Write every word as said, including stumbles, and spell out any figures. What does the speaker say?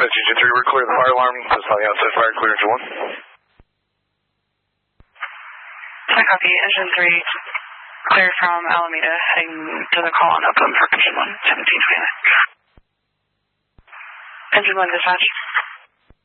Dispatch Engine three, we're clear of the fire alarm. That's on the outside fire, clear Engine one. I copy. Engine three, clear from Alameda, heading to the call on Oakland for Engine one, seventeen twenty-nine. Engine one, dispatch.